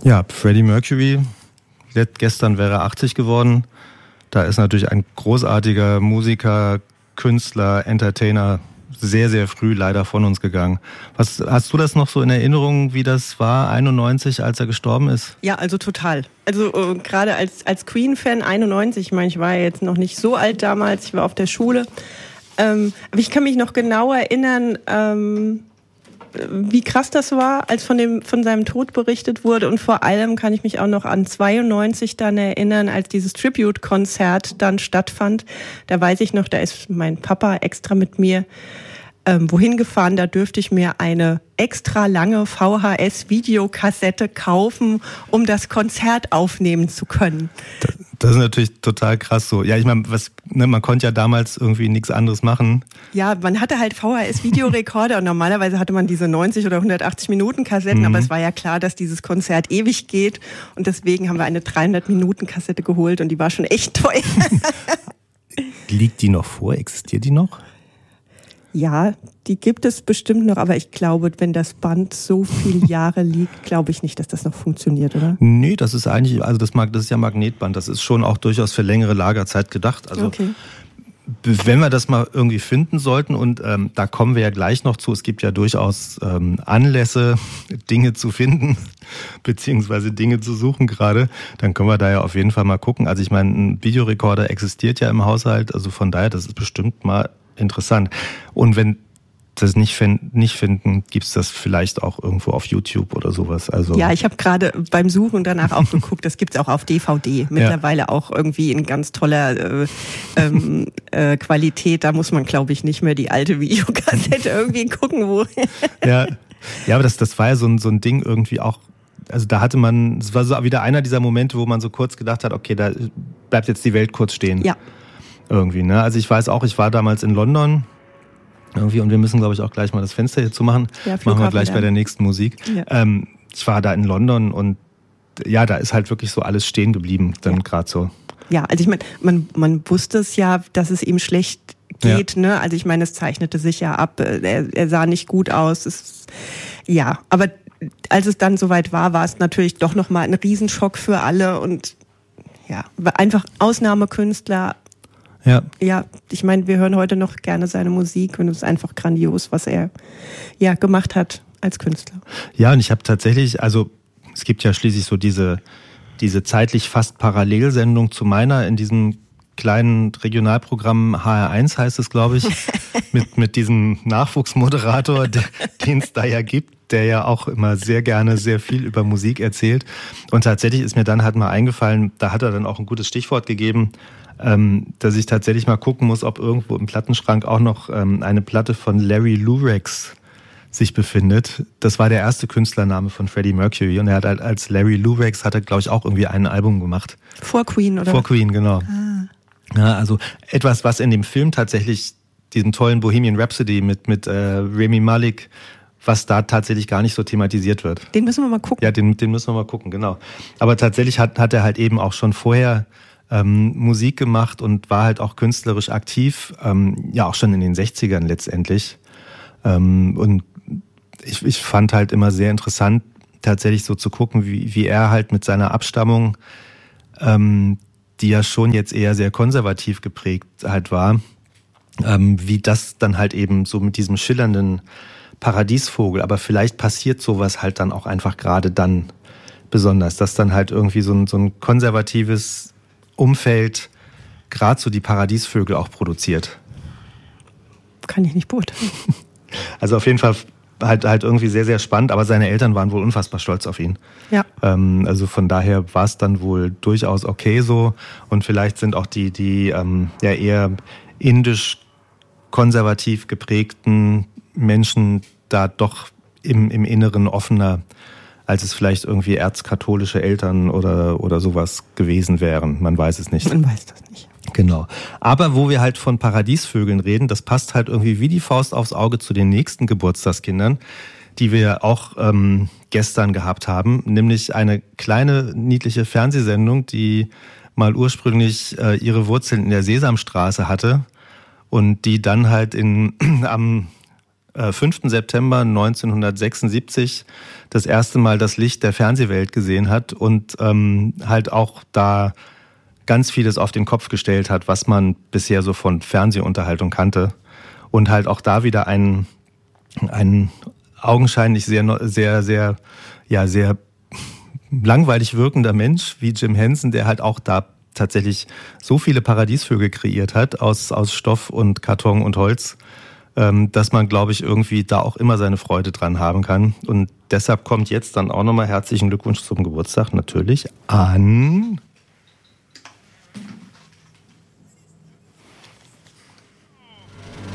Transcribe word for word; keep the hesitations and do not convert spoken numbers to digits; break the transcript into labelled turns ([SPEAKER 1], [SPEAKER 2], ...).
[SPEAKER 1] Ja, Freddie Mercury, gestern wäre er achtzig geworden. Da ist natürlich ein großartiger Musiker, Künstler, Entertainer sehr, sehr früh leider von uns gegangen. Was, hast du das noch so in Erinnerung, wie das war, einundneunzig, als er gestorben ist?
[SPEAKER 2] Ja, also total. Also äh, gerade als, als Queen-Fan einundneunzig, ich meine, ich war ja jetzt noch nicht so alt damals, ich war auf der Schule. Ähm, aber ich kann mich noch genau erinnern, ähm, wie krass das war, als von dem von seinem Tod berichtet wurde. Und vor allem kann ich mich auch noch an zweiundneunzig dann erinnern, als dieses Tribute-Konzert dann stattfand. Da weiß ich noch, da ist mein Papa extra mit mir ähm, wohin gefahren. Da dürfte ich mir eine extra lange V H S-Videokassette kaufen, um das Konzert aufnehmen zu können.
[SPEAKER 1] Das, das ist natürlich total krass so. Ja, ich meine, was, ne, man konnte ja damals irgendwie nichts anderes machen.
[SPEAKER 2] Ja, man hatte halt V H S-Videorekorder und normalerweise hatte man diese neunzig oder hundertachtzig Minuten Kassetten, mhm. aber es war ja klar, dass dieses Konzert ewig geht und deswegen haben wir eine dreihundert Minuten Kassette geholt und die war schon echt teuer.
[SPEAKER 1] Liegt die noch vor? Existiert die noch?
[SPEAKER 2] Ja, die gibt es bestimmt noch, aber ich glaube, wenn das Band so viele Jahre liegt, glaube ich nicht, dass das noch funktioniert, oder?
[SPEAKER 1] Nee, das ist eigentlich, also das, das ist ja Magnetband, das ist schon auch durchaus für längere Lagerzeit gedacht. Also
[SPEAKER 2] okay.
[SPEAKER 1] Wenn wir das mal irgendwie finden sollten, und ähm, da kommen wir ja gleich noch zu, es gibt ja durchaus ähm, Anlässe, Dinge zu finden, beziehungsweise Dinge zu suchen gerade, dann können wir da ja auf jeden Fall mal gucken. Also ich meine, ein Videorekorder existiert ja im Haushalt, also von daher, das ist bestimmt mal interessant. Und wenn das nicht, find, nicht finden, gibt's das vielleicht auch irgendwo auf YouTube oder sowas. Also
[SPEAKER 2] ja, ich habe gerade beim Suchen danach auch geguckt, das gibt's auch auf D V D. Mittlerweile ja. auch irgendwie in ganz toller äh, ähm, äh, Qualität. Da muss man, glaube ich, nicht mehr die alte Videokassette irgendwie gucken, wo.
[SPEAKER 1] ja. ja, aber das, das war ja so ein, so ein Ding irgendwie auch. Also da hatte man, es war so wieder einer dieser Momente, wo man so kurz gedacht hat, okay, da bleibt jetzt die Welt kurz stehen.
[SPEAKER 2] Ja.
[SPEAKER 1] Irgendwie, ne? Also ich weiß auch, ich war damals in London irgendwie und wir müssen, glaube ich, auch gleich mal das Fenster hier zumachen. Ja, machen wir gleich ja. bei der nächsten Musik. Ja. Ähm, ich war da in London und ja, da ist halt wirklich so alles stehen geblieben, dann ja. gerade so.
[SPEAKER 2] Ja, also ich meine, man, man wusste es ja, dass es ihm schlecht geht, ja. ne? Also ich meine, es zeichnete sich ja ab, er, er sah nicht gut aus. Es, ja, aber als es dann soweit war, war es natürlich doch nochmal ein Riesenschock für alle und ja, einfach Ausnahmekünstler.
[SPEAKER 1] Ja.
[SPEAKER 2] Ja, ich meine, wir hören heute noch gerne seine Musik und es ist einfach grandios, was er ja gemacht hat als Künstler.
[SPEAKER 1] Ja, und ich habe tatsächlich, also es gibt ja schließlich so diese, diese zeitlich fast Parallelsendung zu meiner in diesem kleinen Regionalprogramm H R eins heißt es, glaube ich, mit, mit diesem Nachwuchsmoderator, den es da ja gibt, der ja auch immer sehr gerne sehr viel über Musik erzählt. Und tatsächlich ist mir dann halt mal eingefallen, da hat er dann auch ein gutes Stichwort gegeben, ähm, dass ich tatsächlich mal gucken muss, ob irgendwo im Plattenschrank auch noch ähm, eine Platte von Larry Lurex sich befindet. Das war der erste Künstlername von Freddie Mercury und er hat halt als Larry Lurex hat er, glaube ich, auch irgendwie ein Album gemacht.
[SPEAKER 2] Vor Queen, oder?
[SPEAKER 1] Vor Queen, genau.
[SPEAKER 2] Ah.
[SPEAKER 1] Ja, also etwas, was in dem Film tatsächlich, diesen tollen Bohemian Rhapsody mit, mit äh, Rami Malek, was da tatsächlich gar nicht so thematisiert wird.
[SPEAKER 2] Den müssen wir mal gucken.
[SPEAKER 1] Ja, den, den müssen wir mal gucken, genau. Aber tatsächlich hat, hat er halt eben auch schon vorher ähm, Musik gemacht und war halt auch künstlerisch aktiv, ähm, ja auch schon in den sechzigern letztendlich. Ähm, und ich, ich fand halt immer sehr interessant, tatsächlich so zu gucken, wie, wie er halt mit seiner Abstammung, ähm, die ja schon jetzt eher sehr konservativ geprägt halt war, ähm, wie das dann halt eben so mit diesem schillernden Paradiesvogel, aber vielleicht passiert sowas halt dann auch einfach gerade dann besonders, dass dann halt irgendwie so ein, so ein konservatives Umfeld gerade so die Paradiesvögel auch produziert.
[SPEAKER 2] Kann ich nicht beurteilen.
[SPEAKER 1] Also auf jeden Fall halt halt irgendwie sehr, sehr spannend, aber seine Eltern waren wohl unfassbar stolz auf ihn.
[SPEAKER 2] Ja.
[SPEAKER 1] Ähm, also von daher war es dann wohl durchaus okay so und vielleicht sind auch die, die ähm, ja eher indisch konservativ geprägten Menschen da doch im, im Inneren offener, als es vielleicht irgendwie erzkatholische Eltern oder, oder sowas gewesen wären. Man weiß es nicht.
[SPEAKER 2] Man weiß das nicht.
[SPEAKER 1] Genau. Aber wo wir halt von Paradiesvögeln reden, das passt halt irgendwie wie die Faust aufs Auge zu den nächsten Geburtstagskindern, die wir auch ähm, gestern gehabt haben, nämlich eine kleine, niedliche Fernsehsendung, die mal ursprünglich äh, ihre Wurzeln in der Sesamstraße hatte und die dann halt in, am äh, fünften September neunzehnhundertsechsundsiebzig das erste Mal das Licht der Fernsehwelt gesehen hat und ähm, halt auch da ganz vieles auf den Kopf gestellt hat, was man bisher so von Fernsehunterhaltung kannte. Und halt auch da wieder ein, ein augenscheinlich sehr, sehr, sehr, ja, sehr langweilig wirkender Mensch wie Jim Henson, der halt auch da tatsächlich so viele Paradiesvögel kreiert hat aus, aus Stoff und Karton und Holz, ähm, dass man, glaube ich, irgendwie da auch immer seine Freude dran haben kann. Und deshalb kommt jetzt dann auch nochmal herzlichen Glückwunsch zum Geburtstag natürlich an